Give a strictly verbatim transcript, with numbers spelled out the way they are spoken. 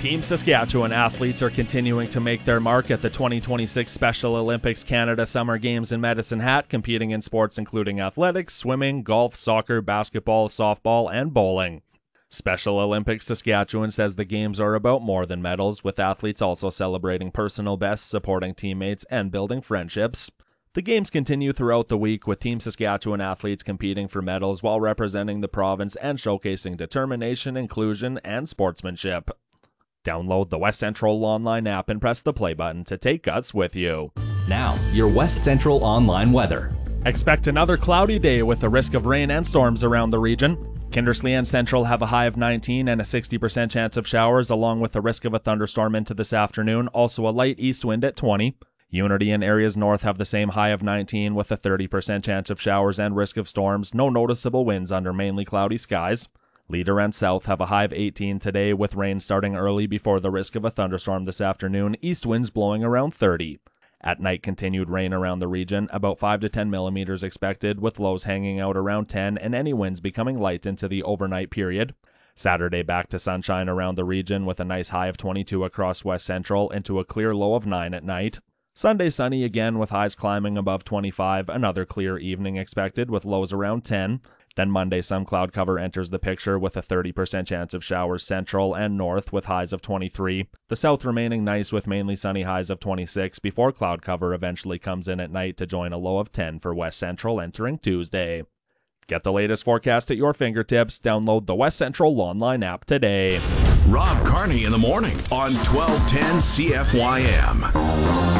Team Saskatchewan athletes are continuing to make their mark at the twenty twenty-six Special Olympics Canada Summer Games in Medicine Hat, competing in sports including athletics, swimming, golf, soccer, basketball, softball, and bowling. Special Olympics Saskatchewan says the games are about more than medals, with athletes also celebrating personal bests, supporting teammates, and building friendships. The games continue throughout the week, with Team Saskatchewan athletes competing for medals while representing the province and showcasing determination, inclusion, and sportsmanship. Download the West Central Online app and press the play button to take us with you. Now, your West Central Online weather. Expect another cloudy day with a risk of rain and storms around the region. Kindersley and Central have a high of nineteen and a sixty percent chance of showers, along with the risk of a thunderstorm into this afternoon, also a light east wind at twenty. Unity and areas north have the same high of nineteen with a thirty percent chance of showers and risk of storms, no noticeable winds under mainly cloudy skies. Leader and South have a high of eighteen today, with rain starting early before the risk of a thunderstorm this afternoon, east winds blowing around thirty. At night, continued rain around the region, about five to ten millimeters expected, with lows hanging out around ten and any winds becoming light into the overnight period. Saturday, back to sunshine around the region with a nice high of twenty-two across West Central into a clear low of nine at night. Sunday, sunny again with highs climbing above twenty-five, another clear evening expected with lows around ten. Then Monday, some cloud cover enters the picture with a thirty percent chance of showers central and north with highs of twenty-three. The south remaining nice with mainly sunny highs of twenty-six before cloud cover eventually comes in at night to join a low of ten for West Central entering Tuesday. Get the latest forecast at your fingertips. Download the West Central Online app today. Rob Carney in the morning on twelve ten C F Y M.